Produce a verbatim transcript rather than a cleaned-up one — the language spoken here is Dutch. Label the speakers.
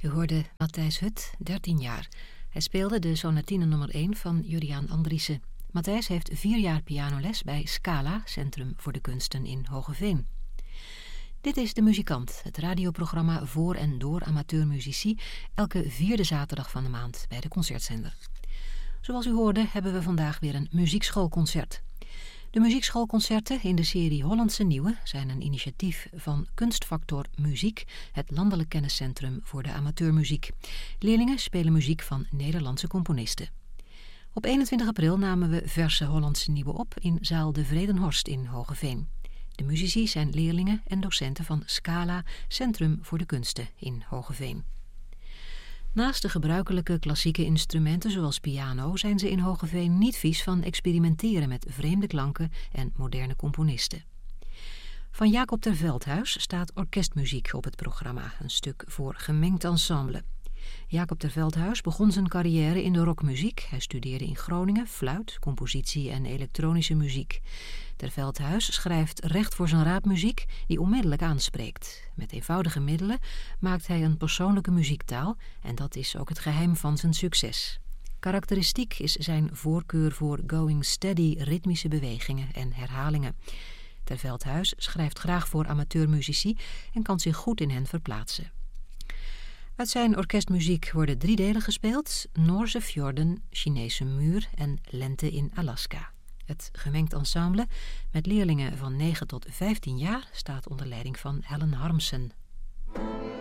Speaker 1: U hoorde Matthijs Hut, dertien jaar. Hij speelde de sonatine nummer één van Juriaan Andriessen. Matthijs heeft vier jaar pianoles bij Scala, Centrum voor de Kunsten in Hoogeveen. Dit is De Muzikant, het radioprogramma voor en door amateurmuzici, elke vierde zaterdag van de maand bij de Concertzender. Zoals u hoorde hebben we vandaag weer een muziekschoolconcert. De muziekschoolconcerten in de serie Hollandse Nieuwe zijn een initiatief van Kunstfactor Muziek, het landelijk kenniscentrum voor de amateurmuziek. Leerlingen spelen muziek van Nederlandse componisten. Op eenentwintig april namen we verse Hollandse Nieuwe op in zaal De Vredenhorst in Hoogeveen. De muzici zijn leerlingen en docenten van Scala, Centrum voor de Kunsten in Hoogeveen. Naast de gebruikelijke klassieke instrumenten zoals piano zijn ze in Hoogeveen niet vies van experimenteren met vreemde klanken en moderne componisten. Van Jacob ter Veldhuis staat orkestmuziek op het programma, een stuk voor gemengd ensemble. Jacob ter Veldhuis begon zijn carrière in de rockmuziek. Hij studeerde in Groningen fluit, compositie en elektronische muziek. Ter Veldhuis schrijft recht voor zijn raapmuziek die onmiddellijk aanspreekt. Met eenvoudige middelen maakt hij een persoonlijke muziektaal en dat is ook het geheim van zijn succes. Karakteristiek is zijn voorkeur voor going steady ritmische bewegingen en herhalingen. Ter Veldhuis schrijft graag voor amateurmuzici en kan zich goed in hen verplaatsen. Uit zijn orkestmuziek worden drie delen gespeeld: Noorse fjorden, Chinese muur en Lente in Alaska. Het gemengd ensemble met leerlingen van negen tot vijftien jaar staat onder leiding van Helen Harmsen.